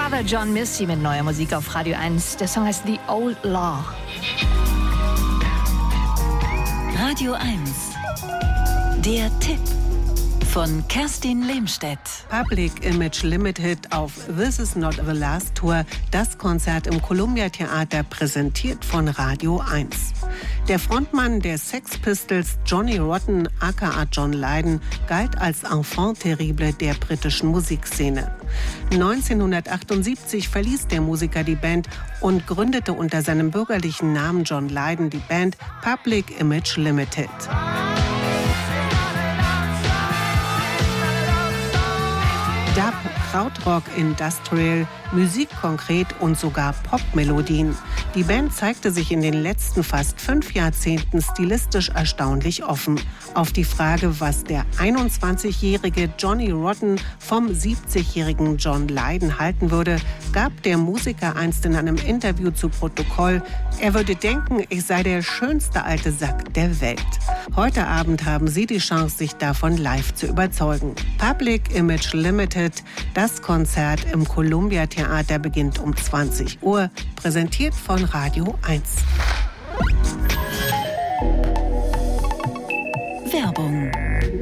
Brother John Misty mit neuer Musik auf Radio 1. Der Song heißt The Old Law. Radio 1. Der Tipp von Kerstin Lehmstedt. Public Image Limited auf This Is Not the Last Tour, das Konzert im Columbia Theater, präsentiert von Radio 1. Der Frontmann der Sex Pistols, Johnny Rotten aka John Lydon, galt als Enfant terrible der britischen Musikszene. 1978 verließ der Musiker die Band und gründete unter seinem bürgerlichen Namen John Lydon die Band Public Image Limited. Dub, Krautrock, Industrial, Musik konkret und sogar Popmelodien. Die Band zeigte sich in den letzten fast 5 Jahrzehnten stilistisch erstaunlich offen. Auf die Frage, was der 21-jährige Johnny Rotten vom 70-jährigen John Lydon halten würde, gab der Musiker einst in einem Interview zu Protokoll, er würde denken, ich sei der schönste alte Sack der Welt. Heute Abend haben Sie die Chance, sich davon live zu überzeugen. Public Image Limited, das Konzert im Columbia Theater, beginnt um 20 Uhr, präsentiert von Radio 1. Werbung.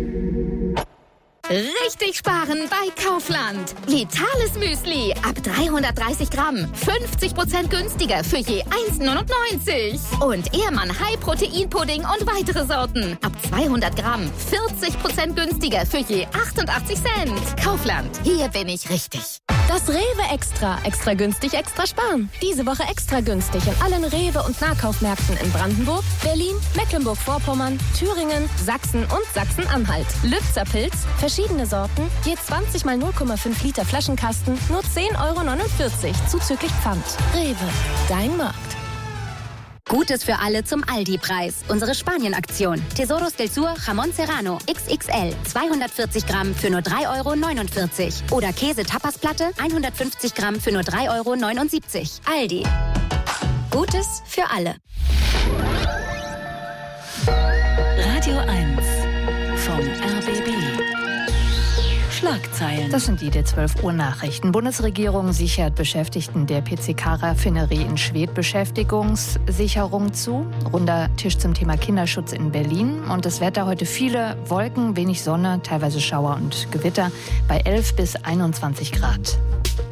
Richtig sparen bei Kaufland. Vitales Müsli ab 330 Gramm. 50% günstiger für je 1,99. Und Ehrmann High Protein Pudding und weitere Sorten. Ab 200 Gramm. 40% günstiger für je 88 Cent. Kaufland. Hier bin ich richtig. Das Rewe Extra. Extra günstig, extra sparen. Diese Woche extra günstig in allen Rewe- und Nahkaufmärkten in Brandenburg, Berlin, Mecklenburg-Vorpommern, Thüringen, Sachsen und Sachsen-Anhalt. Lübzer Pilz, verschiedene Sorten, je 20 mal 0,5 Liter Flaschenkasten, nur 10,49 € zuzüglich Pfand. Rewe, dein Markt. Gutes für alle zum Aldi-Preis. Unsere Spanien-Aktion. Tesoros del Sur Jamón Serrano XXL 240 Gramm für nur 3,49 €. Oder Käse-Tapasplatte 150 Gramm für nur 3,79 €. Aldi. Gutes für alle. Radio 1 vom RBB. Schlagzeilen. Das sind die der 12 Uhr Nachrichten. Bundesregierung sichert Beschäftigten der PCK-Raffinerie in Schwedt Beschäftigungssicherung zu. Runder Tisch zum Thema Kinderschutz in Berlin. Und das Wetter heute: viele Wolken, wenig Sonne, teilweise Schauer und Gewitter bei 11 bis 21 Grad.